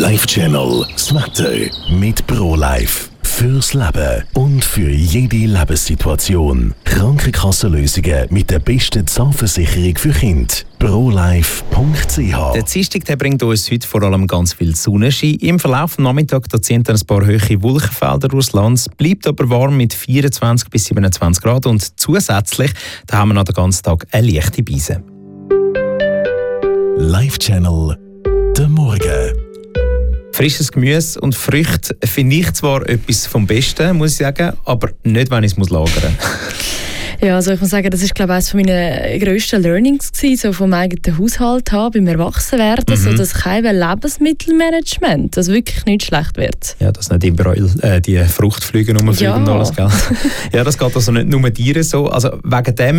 Life Channel, das Wetter mit ProLife. Fürs Leben und für jede Lebenssituation. Krankenkassenlösungen mit der besten Zahnversicherung für Kinder. ProLife.ch. Der Dienstag bringt uns heute vor allem ganz viel Sonnenschein. Im Verlauf des Nachmittags ziehen dann ein paar hohe Wolkenfelder durchs Land. Es bleibt aber warm mit 24 bis 27 Grad und zusätzlich da haben wir noch den ganzen Tag eine leichte Beise. Life Channel, der Morgen. Frisches Gemüse und Früchte finde ich zwar etwas vom Besten, muss ich sagen, aber nicht, wenn ich es lagern muss. Ja, also ich muss sagen, das ist, glaube ich, eines meiner grössten Learnings gewesen, so vom eigenen Haushalt haben, beim Erwachsenwerden, so das keine Lebensmittelmanagement, das wirklich nicht schlecht wird. Ja, dass nicht überall die Fruchtflüge rumfliegen und alles, gell? Ja, das geht also nicht nur Tieren so. Also wegen dem